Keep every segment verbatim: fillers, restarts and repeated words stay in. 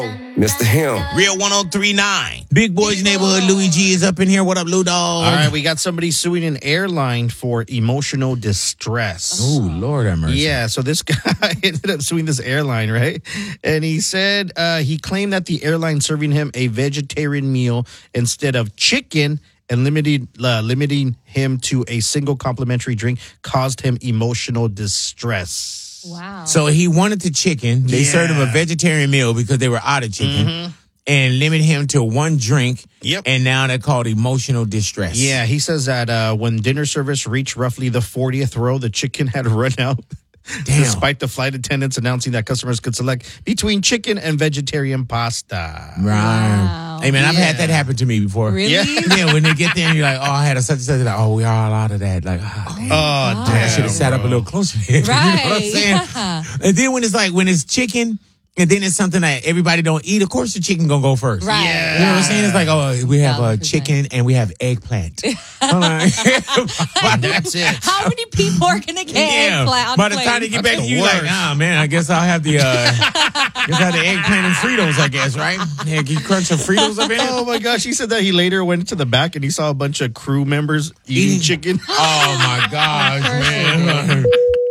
Mister Him. Real one oh three point nine. Big Boys Neighborhood. Louis G is up in here. What up, Lou Dog? All right, we got somebody suing an airline for emotional distress. Oh, Lord have mercy. Yeah, so this guy ended up suing this airline, right? And he said uh, he claimed that the airline serving him a vegetarian meal instead of chicken and limited, uh, limiting him to a single complimentary drink caused him emotional distress. Wow. So he wanted the chicken. They Yeah. served him a vegetarian meal because they were out of chicken. Mm-hmm. And limit him to one drink. Yep. And now they're called emotional distress. Yeah, he says that uh, when dinner service reached roughly the fortieth row, the chicken had run out. Damn. Despite the flight attendants announcing that customers could select between chicken and vegetarian pasta. Right. Wow. Hey, man, I've had Yeah. that happen to me before. Really? Yeah. Yeah, when they get there and you're like, oh, I had a such and such. Like, oh, we are allowed of that. Like, oh, damn. Oh, I damn. should have sat up a little closer. You know what I'm Right. saying? Yeah. And then when it's like, when it's chicken, and then it's something that everybody don't eat, of course the chicken gonna go first. Right. Yeah. You know what I'm saying? It's like, oh, we have uh, one hundred percent. chicken and we have eggplant. I'm like, That's it. How many people are going to get yeah. eggplant? By the time they get back That's to the you, like, worst. nah, man, I guess I'll have the, uh, guess I'll have the eggplant and Fritos, I guess, right? Yeah, can you crunch some Fritos up in it? Oh my gosh, he said that he later went to the back and he saw a bunch of crew members eating Eating- chicken. Oh my gosh, man.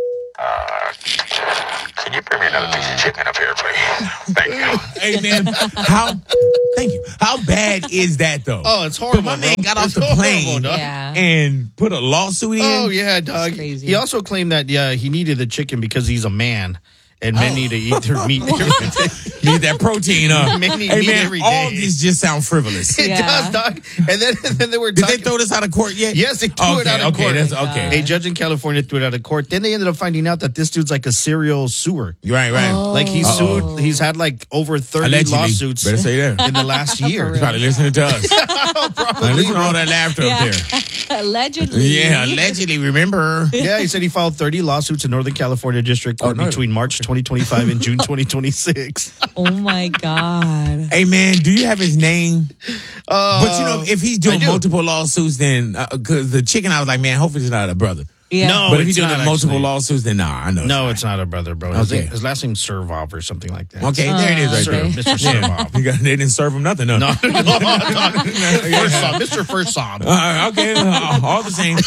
Can you bring me another piece of chicken up here, please? Thank you. Hey, man, how, thank you. How bad is that, though? Oh, it's horrible. But my man bro. got off It's the horrible, plane dog. Yeah. and put a lawsuit in. Oh yeah, dog. crazy. He also claimed that yeah, he needed the chicken because he's a man. And men need to eat their meat every day. Need that protein up. Men need Hey, meat man, every all day. this just sound frivolous. It Yeah. does, dog. And then, and then they were Did talking. they throw this out of court yet? Yes, they threw it okay, out of okay, court. That's, okay. A judge in California threw it out of court. Then they ended up finding out that this dude's like a serial suer. Right, right. Like he's sued. He's had like over thirty Allegedly. lawsuits Better say that. in the last year. Probably listening to us. Now, listen to all that laughter Yeah. up there. Allegedly. Yeah, allegedly, remember. Yeah, he said he filed thirty lawsuits in Northern California District Court Oh, no. between March twenty twenty-five and June twenty twenty-six. Oh my God. Hey, man, do you have his name? Uh, But, you know, if he's doing I do. multiple lawsuits, then, because the chicken, I was like, man, hopefully it's not a brother. Yeah. No. But if he's it's doing not multiple actually. lawsuits, then nah, I know. No, it's not a brother, bro. His, Okay. name- his last name's Servov or something like that. Okay, there it is right Sir, there. Mister Yeah. Servov. You got- They didn't serve him nothing, no. No, no, no, no. First Sob, Mister First Sob. Uh, okay, uh, all the same.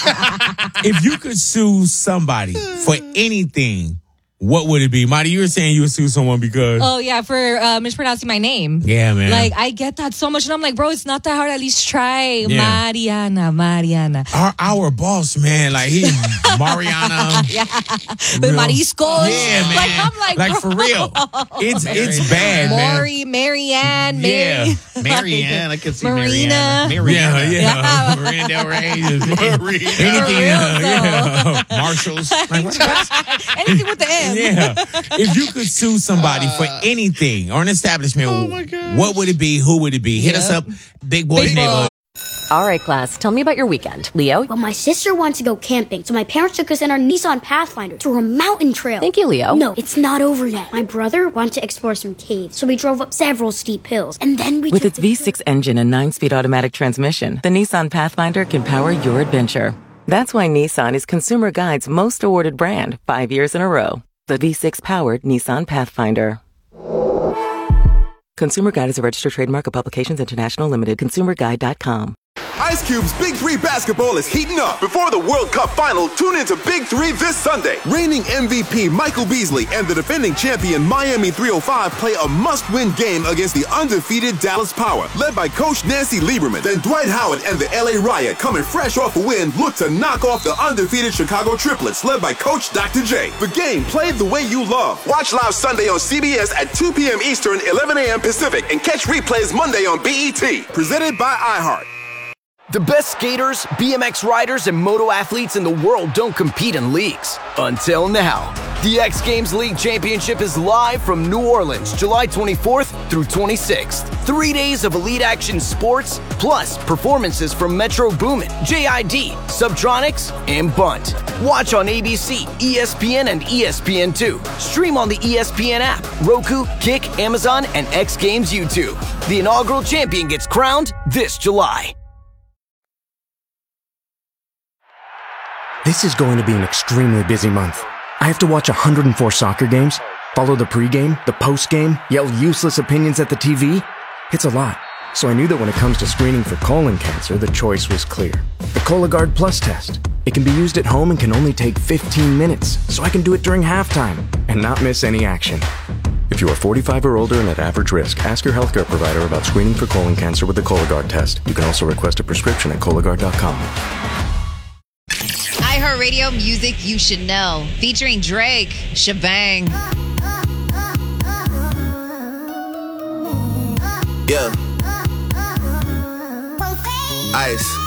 If you could sue somebody for anything, what would it be? Marty, you were saying you would sue someone because... Oh, yeah, for uh, mispronouncing my name. Yeah, man. Like, I get that so much. And I'm like, bro, it's not that hard. At least try. Yeah. Mariana, Mariana. Our, our boss, man, like he, Mariana. Yeah. With Real- mariscos. Yeah, man. Like, I'm like, Like, bro. for real. It's it's bad, man. Maury, Marianne, Yeah. Mary. Marianne, I could see Marina. Marianne. Yeah, Marianne. yeah. Marina Del Rey. Marina. Anything, uh, For real, yeah. Marshalls. Like, what? Anything with the M. Yeah. If you could sue somebody for anything or an establishment, Oh, my gosh. what would it be? Who would it be? Hit us up, Big Boys Big Neighborhood. All right, class, tell me about your weekend. Leo? Well, my sister wanted to go camping, so my parents took us in our Nissan Pathfinder to a mountain trail. Thank you, Leo. No, it's not over yet. My brother wanted to explore some caves, so we drove up several steep hills, and then we With took its the V six engine and nine-speed automatic transmission, the Nissan Pathfinder can power your adventure. That's why Nissan is Consumer Guide's most awarded brand five years in a row. The V six-powered Nissan Pathfinder. Consumer Guide is a registered trademark of Publications International Limited. consumer guide dot com. Ice Cube's Big Three basketball is heating up. Before the World Cup final, tune into Big Three this Sunday. Reigning M V P Michael Beasley and the defending champion Miami three oh five play a must-win game against the undefeated Dallas Power, led by Coach Nancy Lieberman. Then Dwight Howard and the L A Riot, coming fresh off a win, look to knock off the undefeated Chicago Triplets, led by Coach Doctor J. The game played the way you love. Watch live Sunday on C B S at two p.m. Eastern, eleven a.m. Pacific, and catch replays Monday on B E T. Presented by iHeart. The best skaters, B M X riders, and moto athletes in the world don't compete in leagues. Until now. The X Games League Championship is live from New Orleans, July twenty-fourth through twenty-sixth. Three days of elite action sports, plus performances from Metro Boomin, J I D, Subtronics, and Bunt. Watch on A B C, E S P N, and E S P N two. Stream on the E S P N app, Roku, Kick, Amazon, and X Games YouTube. The inaugural champion gets crowned this July. This is going to be an extremely busy month. I have to watch one hundred four soccer games, Follow the pregame, the postgame, yell useless opinions at the T V? It's a lot. So I knew that when it comes to screening for colon cancer, the choice was clear. The Cologuard Plus test. It can be used at home and can only take fifteen minutes, so I can do it during halftime and not miss any action. If you are forty-five or older and at average risk, ask your healthcare provider about screening for colon cancer with the Cologuard test. You can also request a prescription at Cologuard dot com. iHeartRadio music you should know. Featuring Drake, Shebang. Yeah. Ice.